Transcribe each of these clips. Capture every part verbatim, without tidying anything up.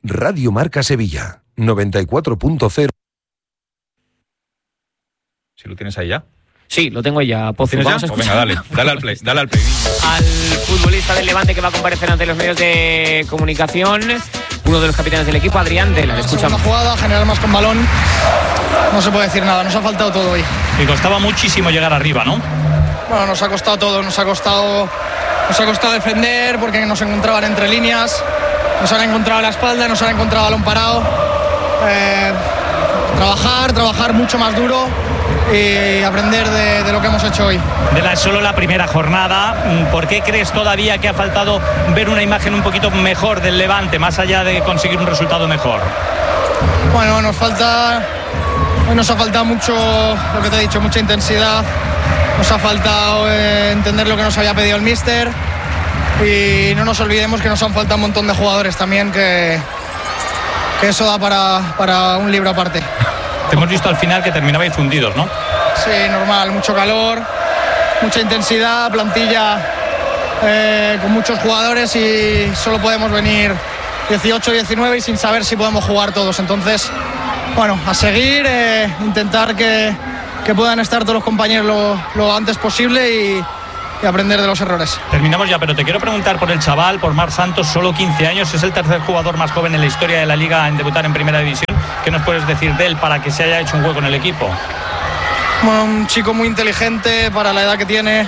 Radio Marca Sevilla, noventa y cuatro punto cero. Si lo tienes ahí ya. Sí, lo tengo ya. Pozo, vamos a pues venga, dale, dale al play, dale al play. Al futbolista del Levante que va a comparecer ante los medios de comunicación, uno de los capitanes del equipo, Adrián Dela. Le escuchamos. Una jugada, generar más con balón. No se puede decir nada, nos ha faltado todo hoy. Y costaba muchísimo llegar arriba, ¿no? Bueno, nos ha costado todo, nos ha costado, nos ha costado defender porque nos encontraban entre líneas, nos han encontrado a la espalda, nos han encontrado balón parado. Eh, trabajar, trabajar mucho más duro y aprender de, de lo que hemos hecho hoy. De la solo la primera jornada, ¿por qué crees todavía que ha faltado ver una imagen un poquito mejor del Levante, más allá de conseguir un resultado mejor? Bueno, nos falta, hoy nos ha faltado mucho, lo que te he dicho, mucha intensidad, nos ha faltado eh, entender lo que nos había pedido el míster y no nos olvidemos que nos han faltado un montón de jugadores también, que, que eso da para, para un libro aparte. Te hemos visto al final que terminabais fundidos, ¿no? Sí, normal, mucho calor, mucha intensidad, plantilla eh, con muchos jugadores y solo podemos venir dieciocho, diecinueve y sin saber si podemos jugar todos. Entonces, bueno, a seguir, eh, intentar que, que puedan estar todos los compañeros lo, lo antes posible y, y aprender de los errores. Terminamos ya, pero te quiero preguntar por el chaval, por Marc Santos, solo quince años, es el tercer jugador más joven en la historia de la Liga en debutar en Primera División. ¿Qué nos puedes decir de él para que se haya hecho un hueco en el equipo? Bueno, un chico muy inteligente para la edad que tiene.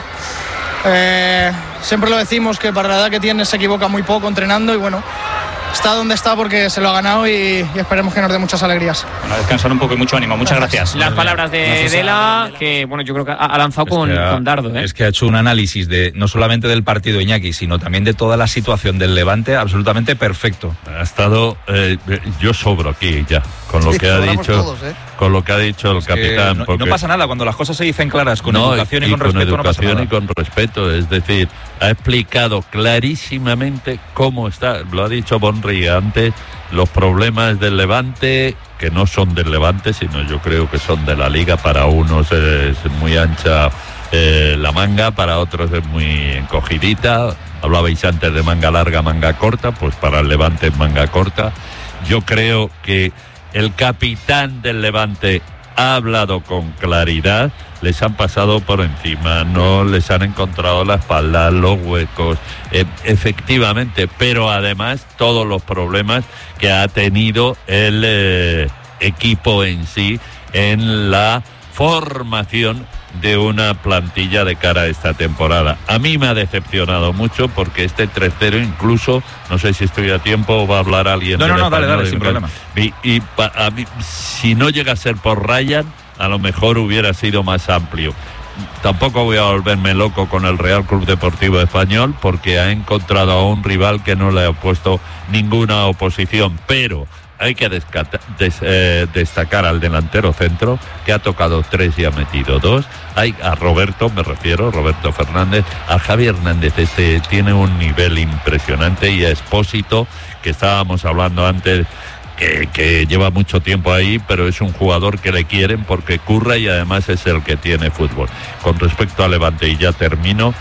Eh, siempre lo decimos que para la edad que tiene se equivoca muy poco entrenando y bueno, está donde está porque se lo ha ganado y, y esperemos que nos dé muchas alegrías. Bueno, descansar un poco y mucho ánimo. Muchas gracias. Las palabras de Dela, que bueno, yo creo que ha lanzado es con, que ha, con dardo. ¿eh? Es que ha hecho un análisis de no solamente del partido Iñaki, sino también de toda la situación del Levante absolutamente perfecto. Ha estado, eh, yo sobro aquí ya, con lo Sí, que ha dicho, todos, ¿eh? con lo que ha dicho el Es que capitán. no, porque... no pasa nada cuando las cosas se dicen claras, con no, educación y, y con, con respeto, educación no pasa y con respeto, es decir, ha explicado clarísimamente cómo está, lo ha dicho Bonri antes, los problemas del Levante, que no son del Levante, sino yo creo que son de la Liga. Para unos es muy ancha eh, la manga, para otros es muy encogidita. Hablabais antes de manga larga, manga corta, pues para el Levante es manga corta. Yo creo que el capitán del Levante ha hablado con claridad, les han pasado por encima, no les han encontrado la espalda, los huecos, eh, efectivamente, pero además todos los problemas que ha tenido el eh, equipo en sí en la formación de una plantilla de cara a esta temporada. A mí me ha decepcionado mucho porque este tres cero incluso, no sé si estoy a tiempo o va a hablar alguien. No, no, no, dale, español, dale, sin problema. Y, y pa, a mí, si no llega a ser por Ryan, a lo mejor hubiera sido más amplio. Tampoco voy a volverme loco con el Real Club Deportivo Español porque ha encontrado a un rival que no le ha puesto ninguna oposición, pero hay que descata, des, eh, destacar al delantero centro, que ha tocado tres y ha metido dos. Hay a Roberto, me refiero, Roberto Fernández, a Javi Hernández, este tiene un nivel impresionante, y a Expósito, que estábamos hablando antes, que, que lleva mucho tiempo ahí, pero es un jugador que le quieren porque curra y además es el que tiene fútbol. Con respecto al Levante, y ya termino,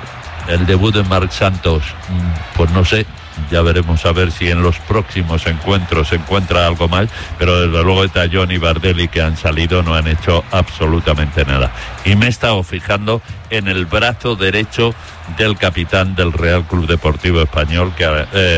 el debut de Marc Santos, pues no sé, ya veremos a ver si en los próximos encuentros se encuentra algo más, pero desde luego Tallón y Bardelli, que han salido, no han hecho absolutamente nada. Y me he estado fijando en el brazo derecho del capitán del Real Club Deportivo Español, que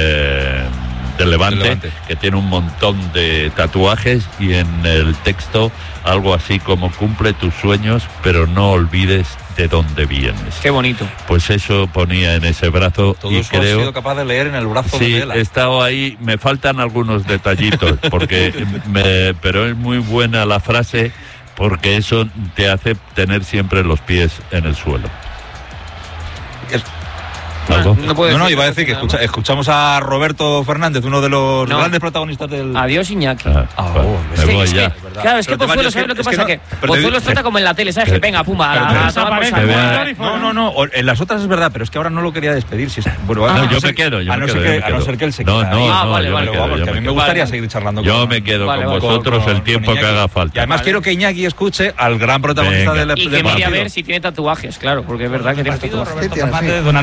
eh, del Levante, del Levante, que tiene un montón de tatuajes, y en el texto algo así como: cumple tus sueños, pero no olvides de dónde vienes. Qué bonito. Pues eso ponía en ese brazo. Todo y eso creo, has sido capaz de leer en el brazo sí, de Dela. he estado ahí, me faltan algunos detallitos, porque me, pero es muy buena la frase, porque eso te hace tener siempre los pies en el suelo. Es... ¿Algo? No, no, no, iba a decir que escucha, escuchamos a Roberto Fernández, uno de los no. grandes protagonistas del... Adiós, Iñaki. Ah, ah, bueno, oh, es me que, voy es ya. que, claro, es que Pozuelo, ¿sabes lo que pasa? Que, que Pozuelo trata como en la tele, ¿sabes? Que venga, pumba, a, a, a, no, no, no, en las otras es verdad, pero es que ahora no lo quería despedir. Si es, bueno, ah, a no yo ser, me quedo, yo a no me ser quedo, que, yo me a no ser que él se no, quede. no, ah, no, vale, yo vale, me quedo, vamos, yo que a mí me me quedo. gustaría seguir charlando yo con, me quedo vale, con vale, vosotros con, el tiempo con que haga falta. Y además vale. quiero que Iñaki escuche al gran protagonista del y que mire a ver si tiene tatuajes, claro, porque es verdad que tiene tatuajes. Buenas noches, enhorabuena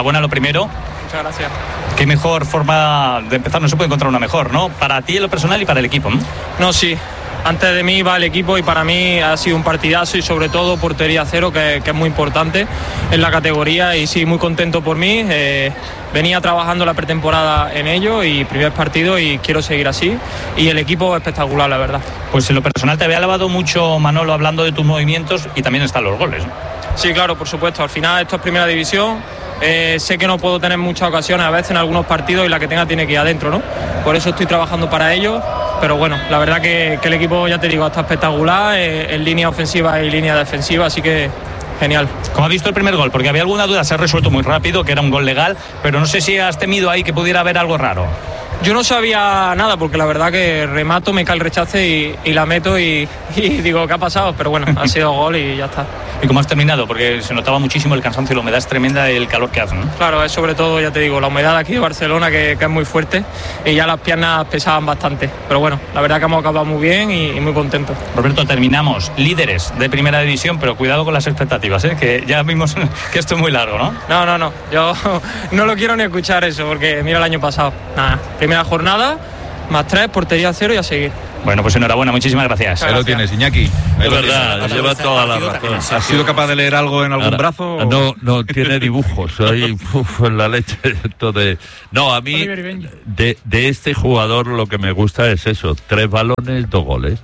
enhorabuena lo primero. Muchas gracias. Qué mejor forma de empezar, no se puede encontrar una mejor, ¿no? Para ti en lo personal y para el equipo, ¿no? No, sí. Antes de mí va el equipo y para mí ha sido un partidazo y sobre todo portería cero, que, que es muy importante en la categoría, y sí, muy contento por mí. Eh, venía trabajando la pretemporada en ello y primer partido y quiero seguir así, y el equipo espectacular, la verdad. Pues en lo personal te había alabado mucho Manolo hablando de tus movimientos y también están los goles, ¿no? Sí, claro, por supuesto. Al final esto es primera división. Eh, sé que no puedo tener muchas ocasiones a veces en algunos partidos y la que tenga tiene que ir adentro, ¿no? Por eso estoy trabajando para ello. Pero bueno, la verdad que, que el equipo, ya te digo, está espectacular, eh, en línea ofensiva y línea defensiva, así que genial. ¿Cómo has visto el primer gol? Porque había alguna duda, se ha resuelto muy rápido, que era un gol legal, pero no sé si has temido ahí que pudiera haber algo raro. Yo no sabía nada, porque la verdad que remato, me cae el rechace y, y la meto y, y digo, ¿qué ha pasado? Pero bueno, ha sido gol y ya está. ¿Y cómo has terminado? Porque se notaba muchísimo el cansancio y la humedad es tremenda y el calor que hace, ¿no? Claro, es sobre todo, ya te digo, la humedad aquí de Barcelona, que, que es muy fuerte, y ya las piernas pesaban bastante. Pero bueno, la verdad que hemos acabado muy bien y, y muy contentos. Roberto, terminamos líderes de primera división, pero cuidado con las expectativas, ¿eh? Que ya vimos que esto es muy largo, ¿no? No, no, no, yo no lo quiero ni escuchar eso, porque mira el año pasado, nada, primera jornada, más tres, portería cero y a seguir. Bueno, pues enhorabuena, muchísimas gracias. Ahí lo tienes, Iñaki. Es verdad, lleva toda la razón. ¿Has sido capaz de leer algo en algún Ahora, brazo? O... No, no, tiene dibujos. Soy uf, la leche. Esto de... No, a mí, de, de este jugador lo que me gusta es eso: tres balones, dos goles.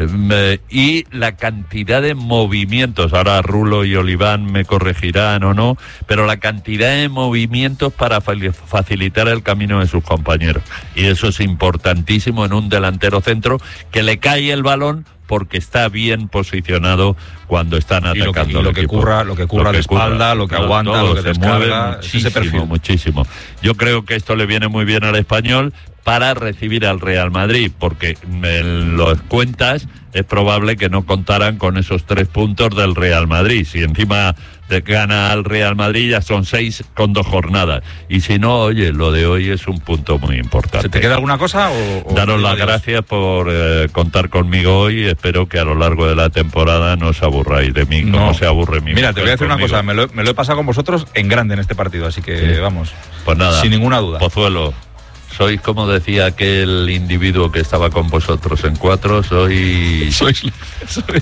Eh, y la cantidad de movimientos, ahora Rulo y Oliván me corregirán o no, pero la cantidad de movimientos para facilitar el camino de sus compañeros, y eso es importantísimo en un delantero centro, que le cae el balón porque está bien posicionado cuando están atacando. Y lo que, y lo que curra, lo que curra de espalda, lo que aguanta, todo, lo que se mueve descarga, ese perfil. muchísimo, muchísimo. Yo creo que esto le viene muy bien al Español para recibir al Real Madrid, porque en los cuentas es probable que no contaran con esos tres puntos del Real Madrid. Si encima te gana al Real Madrid, ya son seis con dos jornadas. Y si no, oye, lo de hoy es un punto muy importante. ¿Se te queda alguna cosa? O, o Daros las gracias por eh, contar conmigo hoy. Espero que a lo largo de la temporada no os aburráis de mí, no. como se aburre mi Mira, te voy a decir conmigo. una cosa, me lo, me lo he pasado con vosotros en grande en este partido, así que sí. Vamos, pues nada, sin ninguna duda. Pozuelo, sois, como decía aquel individuo que estaba con vosotros en cuatro, sois... Sois... sois...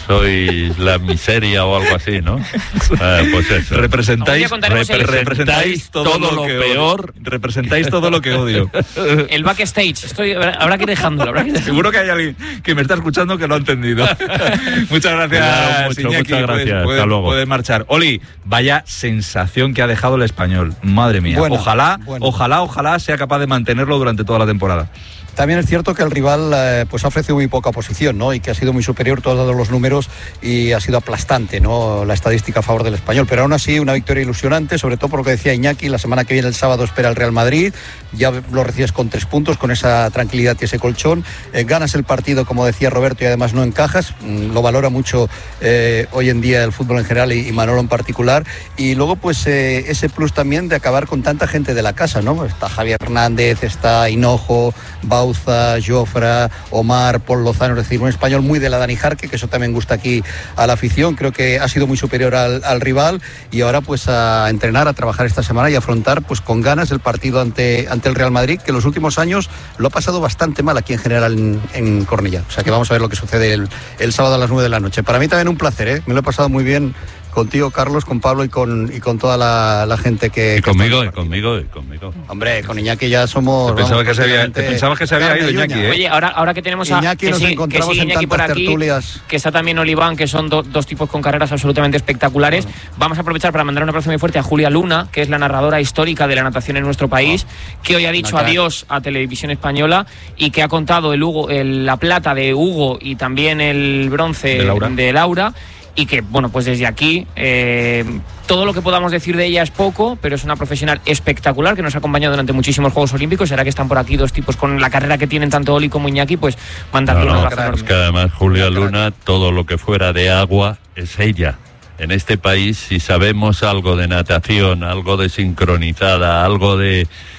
sois la miseria o algo así, ¿no? Eh, pues eso. Representáis, representáis, representáis todo, todo lo, lo que peor. Odio. Representáis todo lo que odio. El backstage, estoy, habrá que ir dejándolo. Habrá que ir dejándolo. Seguro que hay alguien que me está escuchando que lo ha entendido. Muchas gracias, Claro, mucho, Iñaki. muchas gracias. Puedes, puedes, Hasta luego. puedes marchar. Oli, vaya sensación que ha dejado el Español. Madre mía. Bueno, ojalá, bueno. ojalá, ojalá sea capaz de mantenerlo durante toda la temporada. También es cierto que el rival eh, pues ha ofrecido muy poca posición, ¿no? Y que ha sido muy superior todos los números y ha sido aplastante, ¿no? La estadística a favor del Español. Pero aún así, una victoria ilusionante, sobre todo por lo que decía Iñaki. La semana que viene, el sábado, espera el Real Madrid. Ya lo recibes con tres puntos, con esa tranquilidad y ese colchón. Eh, ganas el partido, como decía Roberto, y además no encajas. Mm, lo valora mucho eh, hoy en día el fútbol en general y, y Manolo en particular. Y luego, pues, eh, ese plus también de acabar con tanta gente de la casa, ¿no? Está Javier Hernández, está Hinojo, Bauza, Jofra, Omar, Paul Lozano, es decir, un español muy de la Dani Jarque, que eso también gusta aquí a la afición. Creo que ha sido muy superior al, al rival, y ahora pues a entrenar, a trabajar esta semana y afrontar pues con ganas el partido ante, ante el Real Madrid, que en los últimos años lo ha pasado bastante mal aquí en general en, en Cornellá. O sea que vamos a ver lo que sucede el, el sábado a las nueve de la noche. Para mí también un placer, ¿eh? Me lo he pasado muy bien contigo, Carlos, con Pablo y con, y con toda la, la gente que... Y que conmigo, está y conmigo, y conmigo. Hombre, con Iñaki ya somos... Te pensaba vamos, que se había- prácticamente te pensabas que se había carne ido y Iñaki, uña. ¿eh? Oye, ahora, ahora que tenemos a Iñaki, que nos sí- encontramos que sí, en Iñaki por tantas aquí, tertulias. que está también Oliván, que son do- dos tipos con carreras absolutamente espectaculares. Bueno. Vamos a aprovechar para mandar un abrazo muy fuerte a Julia Luna, que es la narradora histórica de la natación en nuestro país, oh. que hoy ha dicho Una adiós a Televisión Española y que ha contado el Hugo, el, la plata de Hugo y también el bronce De Laura. de Laura. Y que, bueno, pues desde aquí, eh, todo lo que podamos decir de ella es poco, pero es una profesional espectacular que nos ha acompañado durante muchísimos Juegos Olímpicos. Será que están por aquí dos tipos con la carrera que tienen tanto Oli como Iñaki, pues mandarle No, un no, abrazo enorme. es que además Julia Luna, todo lo que fuera de agua es ella. En este país, si sabemos algo de natación, algo de sincronizada, algo de,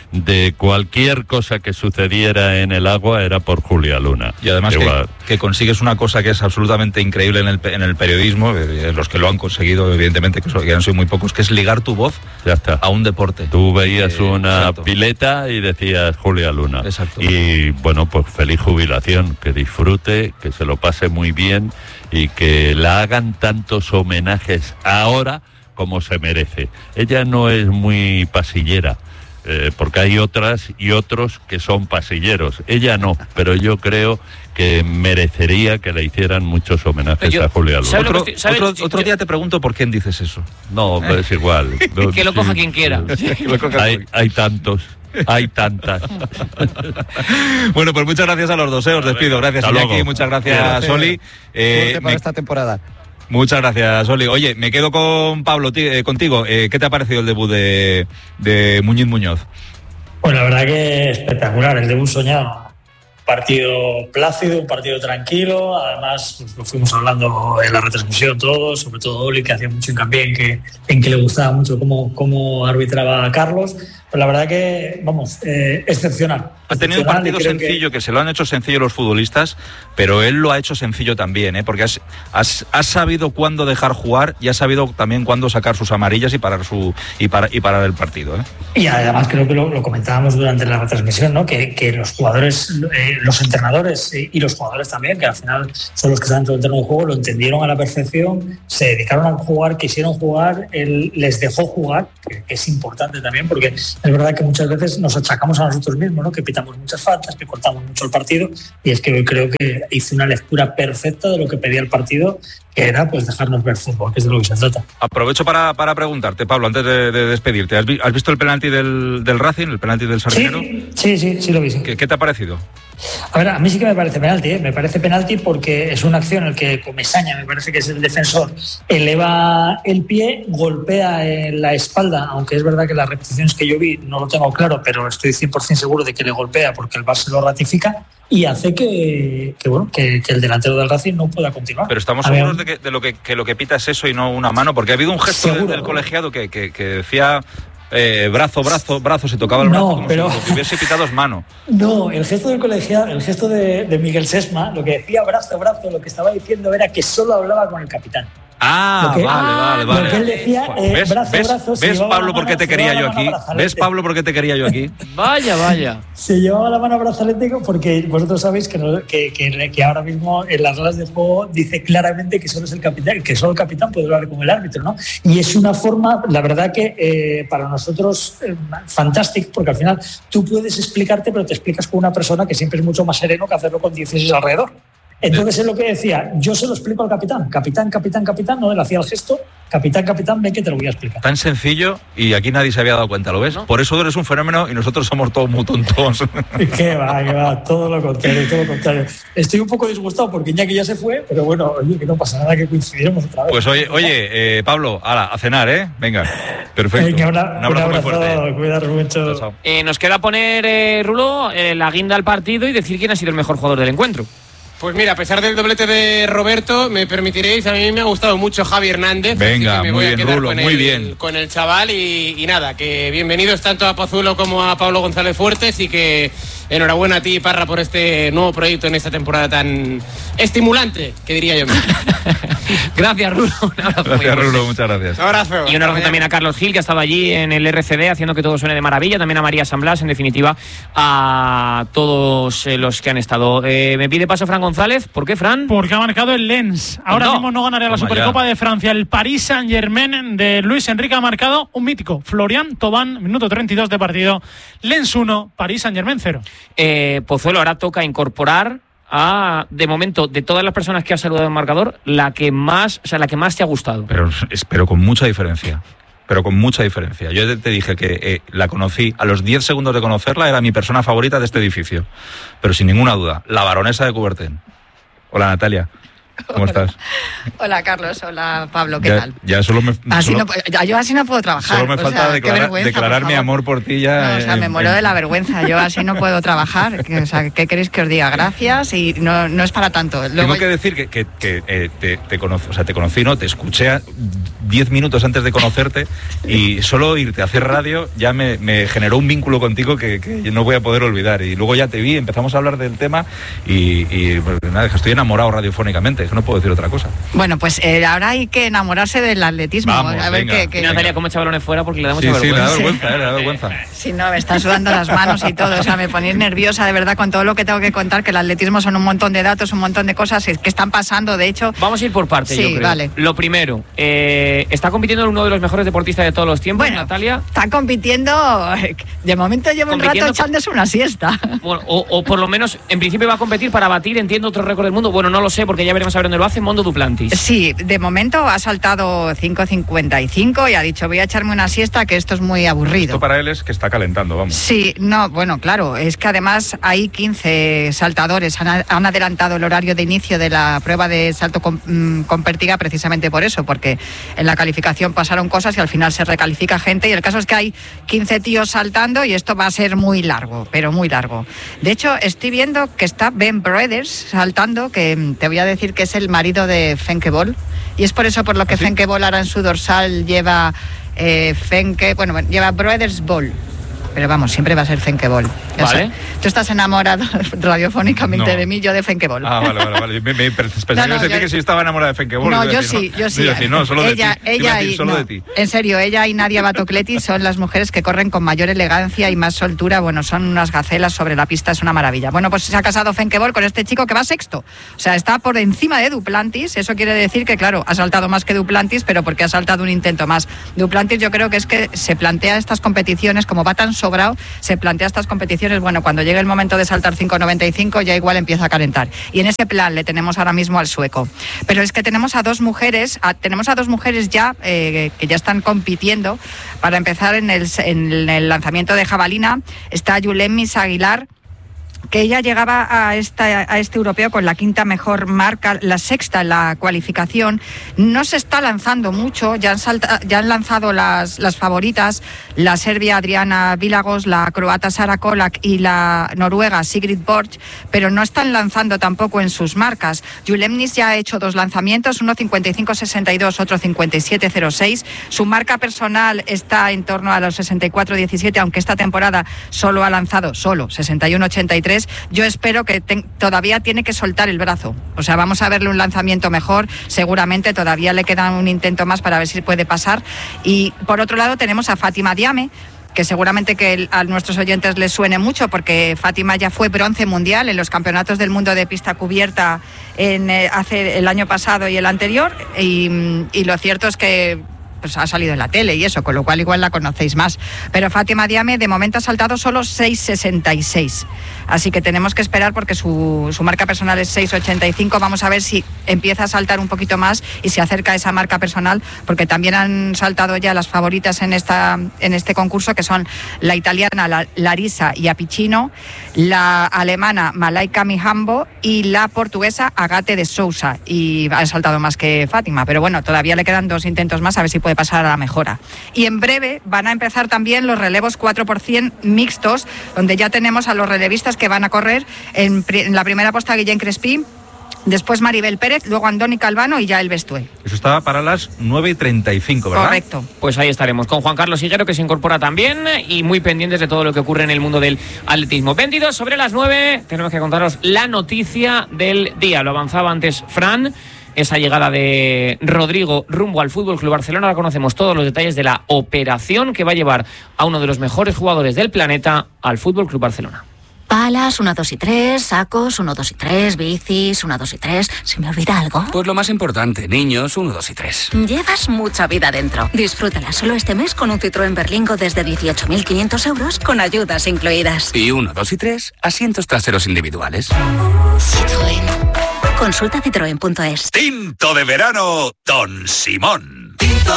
de cualquier cosa que sucediera en el agua era por Julia Luna. Y además que, Igual. que consigues una cosa que es absolutamente increíble en el, en el periodismo, eh, los que lo han conseguido, evidentemente, que, son, que han sido muy pocos, que es ligar tu voz Ya está. a un deporte. Tú veías Eh, una exacto. pileta y decías Julia Luna. Exacto. Y bueno, pues feliz jubilación, que disfrute, que se lo pase muy bien y que la hagan tantos homenajes ahora como se merece. Ella no es muy pasillera, eh, porque hay otras y otros que son pasilleros. Ella no, pero yo creo que merecería que le hicieran muchos homenajes Yo- a Julia Luna. ¿sabe lo Otro, que estoy- sabe- otro, otro día te pregunto por qué dices eso. No, es igual. No, Que lo coja quien quiera. Hay, hay tantos, hay tantas. Bueno, pues muchas gracias a los dos, eh, os despido. Gracias, Hasta Iñaki, luego. muchas gracias, Gracias. Oli. Eh, Suerte para me- esta temporada. Muchas gracias, Oli. Oye, me quedo con Pablo, ti- eh, contigo. Eh, ¿Qué te ha parecido el debut de, de Muñiz Muñoz? Pues la verdad que espectacular, el debut soñado. Un partido plácido, un partido tranquilo, además pues, lo fuimos hablando en la retransmisión todos, sobre todo Oli, que hacía mucho hincapié en que, en que le gustaba mucho cómo, cómo arbitraba a Carlos. Pues la verdad que, vamos, eh, excepcional. Ha tenido un Excepcional, partido y creo que- sencillo, que... se lo han hecho sencillo los futbolistas, pero él lo ha hecho sencillo también, ¿eh? Porque has, has, has sabido cuándo dejar jugar y has sabido también cuándo sacar sus amarillas y parar su y, para, y parar el partido, ¿eh? Y además creo que lo, lo comentábamos durante la retransmisión, ¿no? Que, que los jugadores, eh, los entrenadores eh, y los jugadores también, que al final son los que están dentro del terreno de juego, lo entendieron a la perfección, se dedicaron a jugar, quisieron jugar, él les dejó jugar, que, que es importante también, porque es verdad que muchas veces nos achacamos a nosotros mismos, ¿no? Que pitamos muchas faltas, que cortamos mucho el partido, y es que hoy creo que hizo una lectura perfecta de lo que pedía el partido, que era pues dejarnos ver fútbol, que es de lo que se trata. Aprovecho para, para preguntarte, Pablo, antes de, de despedirte. ¿Has, vi, ¿Has visto el penalti del, del Racing, el penalti del Sardinero? Sí, sí, sí, sí lo vi. Sí. ¿Qué, ¿Qué te ha parecido? A ver, a mí sí que me parece penalti, ¿eh? Me parece penalti porque es una acción en la que Comesaña, me parece que es el defensor, eleva el pie, golpea en la espalda, aunque es verdad que las repeticiones que yo vi no lo tengo claro, pero estoy cien por ciento seguro de que le golpea porque el V A R se lo ratifica y hace que, que bueno que, que el delantero del Racing no pueda continuar. Pero estamos A seguros ver, de, que, de lo que, que lo que pita es eso y no una mano, porque ha habido un gesto del, Seguro. del colegiado que, que, que decía eh, brazo, brazo, brazo, se tocaba el brazo No, como pero- si lo que hubiese pitado es mano. No, el gesto del colegiado, el gesto de, de Miguel Sesma, lo que decía brazo, brazo, lo que estaba diciendo era que solo hablaba con el capitán. Ah, Lo que- vale, vale, vale. Lo que él decía, eh, ¿Ves, brazo, ves, brazo, se ves llevaba Pablo, la por qué mano- te se quería llevaba yo la mano aquí? a brazalete. ¿Ves, Pablo, por qué te quería yo aquí? Vaya, vaya. Se llevaba la mano a brazalete porque vosotros sabéis que, no- que, que, que ahora mismo en las reglas de juego dice claramente que solo es el capitán, que solo el capitán puede hablar con el árbitro, ¿no? Y es una forma, la verdad que eh, para nosotros eh, fantástico, porque al final tú puedes explicarte, pero te explicas con una persona que siempre es mucho más sereno que hacerlo con dieciséis alrededor. Entonces es lo que decía, yo se lo explico al capitán, capitán, capitán, capitán, no, él hacía el gesto, capitán, capitán, ven que te lo voy a explicar. Tan sencillo y aquí nadie se había dado cuenta, ¿lo ves? ¿No? Por eso tú eres un fenómeno y nosotros somos todos muy tontos. Que va, que va, todo lo contrario, todo lo contrario. Estoy un poco disgustado porque Iñaki ya se fue, pero bueno, oye, que no pasa nada, que coincidiremos otra vez. Pues oye, oye, eh, Pablo, ala, a cenar, ¿eh? Venga, perfecto. Venga, una- un abrazo un muy fuerte. abrazo, cuidaros mucho. Chao, chao. Eh, nos queda poner, eh, Rulo, eh, la guinda al partido y decir quién ha sido el mejor jugador del encuentro. Pues mira, a pesar del doblete de Roberto, me permitiréis, a mí me ha gustado mucho Javi Hernández. Venga, así que me muy voy a bien, quedar Rulo, con muy el, bien. Con el chaval y, y nada, que bienvenidos tanto a Pozuelo como a Pablo González Fuertes y que enhorabuena a ti, Parra, por este nuevo proyecto en esta temporada tan estimulante, que diría yo. Gracias, Rulo. Un abrazo muy Gracias, fuerte. Rulo, muchas gracias. Un abrazo. Y un abrazo también a Carlos Gil, que ha estado allí en el R C D haciendo que todo suene de maravilla. También a María San Blas, en definitiva, a todos eh, los que han estado. Eh, me pide paso Fran González. ¿Por qué, Fran? Porque ha marcado el Lens. Ahora No. mismo no ganaría la Toma Supercopa ya. de Francia. El Paris Saint-Germain de Luis Enrique ha marcado un mítico. Florian Thauvin, minuto treinta y dos de partido. Lens uno, Paris Saint-Germain cero. Eh, Pozuelo, ahora toca incorporar a, de momento, de todas las personas que ha saludado en marcador, la que más, o sea, la que más te ha gustado. Pero, pero con mucha diferencia. Pero con mucha diferencia. Yo te, te dije que eh, la conocí, a los diez segundos de conocerla, era mi persona favorita de este edificio. Pero sin ninguna duda, la baronesa de Coubertin. Hola, Natalia. ¿Cómo estás? Hola, Carlos. Hola, Pablo. ¿Qué ya, tal? Ya solo me... Así solo, no, ya, yo así no puedo trabajar. Solo me falta o sea, declarar, declarar por mi amor por ti ya. No, o sea, en, me muero en... de la vergüenza. Yo así no puedo trabajar. O sea, ¿qué queréis que os diga? Gracias y no, no es para tanto. Luego... Tengo que decir que, que, que eh, te, te, conocí, o sea, te conocí, ¿no? Te escuché diez minutos antes de conocerte y solo irte a hacer radio ya me, me generó un vínculo contigo que, que no voy a poder olvidar. Y luego ya te vi, empezamos a hablar del tema y, y pues, nada, estoy enamorado radiofónicamente, que no puedo decir otra cosa. Bueno, pues eh, ahora hay que enamorarse del atletismo. Vamos, a ver venga. qué, qué... Y Natalia come chavalones fuera porque le da mucha sí, vergüenza. Sí, le da vergüenza, eh, le da vergüenza. Sí, no, me están sudando las manos y todo. O sea, me ponéis nerviosa de verdad con todo lo que tengo que contar, que el atletismo son un montón de datos, un montón de cosas que están pasando, de hecho. Vamos a ir por partes, sí, yo creo. Vale. Lo primero, eh, está compitiendo uno de los mejores deportistas de todos los tiempos, bueno, Natalia. Está compitiendo, de momento llevo un rato echándose una siesta. Bueno, o, o por lo menos, en principio va a competir para batir, entiendo, otro récord del mundo. Bueno, no lo sé, porque ya veremos a ver dónde lo hace, Mondo Duplantis. Sí, de momento ha saltado cinco cincuenta y cinco y ha dicho, voy a echarme una siesta, que esto es muy aburrido. Esto para él es que está calentando, vamos. Sí, no, bueno, claro, es que además hay quince saltadores, han, han adelantado el horario de inicio de la prueba de salto con, con pértiga precisamente por eso, porque en la calificación pasaron cosas y al final se recalifica gente, y el caso es que hay quince tíos saltando y esto va a ser muy largo, pero muy largo. De hecho, estoy viendo que está Ben Brothers saltando, que te voy a decir que es el marido de Femke Bol, y es por eso por lo que ¿sí? Femke Bol ahora en su dorsal lleva eh, Femke, bueno, lleva Brothers Bol. Pero vamos, siempre va a ser Femke Bol. Vale. O sea, tú estás enamorado radiofónicamente no. de mí, yo de Femke Bol. Ah, vale, vale, vale. Me, me pensaba no, no, yo... yo... que sí estaba enamorada de Femke Bol. No, yo decir, sí, no. yo sí. Yo sí, no, solo ella, de ti. Ella decir, y, solo no, de ti. En serio, ella y Nadia Batocleti son las mujeres que corren con mayor elegancia y más soltura. Bueno, son unas gacelas sobre la pista, es una maravilla. Bueno, pues se ha casado Femke Bol con este chico que va sexto. O sea, está por encima de Duplantis. Eso quiere decir que, claro, ha saltado más que Duplantis, pero porque ha saltado un intento más. Duplantis yo creo que es que se plantea estas competiciones, como va tan sobrado, se plantea estas competiciones, bueno, cuando llegue el momento de saltar cinco noventa y cinco ya igual empieza a calentar. Y en ese plan le tenemos ahora mismo al sueco. Pero es que tenemos a dos mujeres, a, tenemos a dos mujeres ya eh, que ya están compitiendo para empezar en el, en el lanzamiento de jabalina. Está Yulemis Aguilar, que ella llegaba a, esta, a este europeo con la quinta mejor marca, la sexta en la cualificación. No se está lanzando mucho, ya han, salta, ya han lanzado las, las favoritas, la serbia Adriana Vilagos, la croata Sara Kolak y la noruega Sigrid Borch, pero no están lanzando tampoco en sus marcas. Julemnis ya ha hecho dos lanzamientos, uno cincuenta y cinco sesenta y dos, otro cincuenta y siete cero seis. Su marca personal está en torno a los sesenta y cuatro diecisiete, aunque esta temporada solo ha lanzado solo sesenta y uno ochenta y tres. Yo espero que te, todavía tiene que soltar el brazo. O sea, vamos a verle un lanzamiento mejor. Seguramente todavía le queda un intento más para ver si puede pasar. Y por otro lado tenemos a Fátima Diame, que seguramente que a nuestros oyentes les suene mucho, porque Fátima ya fue bronce mundial en los campeonatos del mundo de pista cubierta en, eh, hace el año pasado y el anterior. Y, y lo cierto es que pues ha salido en la tele y eso, con lo cual igual la conocéis más. Pero Fátima Diame de momento ha saltado solo seis sesenta y seis. Así que tenemos que esperar porque su, su marca personal es seis ochenta y cinco. Vamos a ver si empieza a saltar un poquito más y se acerca a esa marca personal, porque también han saltado ya las favoritas en, esta, en este concurso, que son la italiana la, Larisa Iapicino, la alemana Malaika Mihambo y la portuguesa Agate de Sousa. Y han saltado más que Fátima, pero bueno, todavía le quedan dos intentos más a ver si puede pasar a la mejora. Y en breve van a empezar también los relevos cuatro por ciento mixtos, donde ya tenemos a los relevistas que van a correr en, en la primera posta Guillén Crespí, después Maribel Pérez, luego Andoni Calvano y ya el Bestué. Eso estaba para las nueve y treinta y cinco, ¿verdad? Correcto. Pues ahí estaremos con Juan Carlos Higuero, que se incorpora también, y muy pendientes de todo lo que ocurre en el mundo del atletismo. veintidós sobre las nueve, tenemos que contaros la noticia del día. Lo avanzaba antes Fran. Esa llegada de Rodrigo rumbo al F C Barcelona. Ahora conocemos todos los detalles de la operación que va a llevar a uno de los mejores jugadores del planeta al F C Barcelona. Palas, uno, dos y tres, sacos, uno, dos y tres, bicis, uno, dos y tres. ¿Se me olvida algo? Pues lo más importante, niños, uno, dos y tres. Llevas mucha vida dentro. Disfrútala solo este mes con un Citroën Berlingo desde dieciocho mil quinientos euros con ayudas incluidas. Y uno, dos y tres, asientos traseros individuales. Citroën. Consulta citroen punto es. Tinto de verano, Don Simón. Tinto